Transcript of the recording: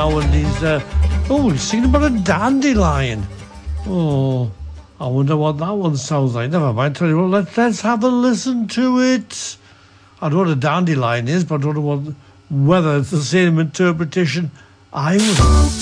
now, and he's singing about a dandelion. Oh, I wonder what that one sounds like. Never mind. Tell you what, let's have a listen to it. I don't know what a dandelion is, but I don't know whether it's the same interpretation I was.